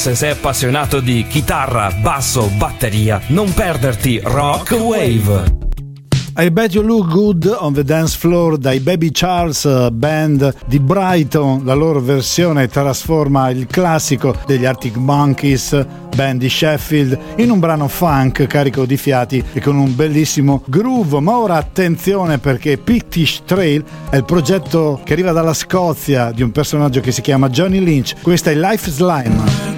se sei appassionato di chitarra, basso, batteria, non perderti Rock Wave. I Bet You Look Good on the Dance Floor dai Baby Charles, band di Brighton. La loro versione trasforma il classico degli Arctic Monkeys, band di Sheffield, in un brano funk carico di fiati e con un bellissimo groove. Ma ora attenzione, perché Pictish Trail è il progetto che arriva dalla Scozia di un personaggio che si chiama Johnny Lynch. Questa è Life Slime.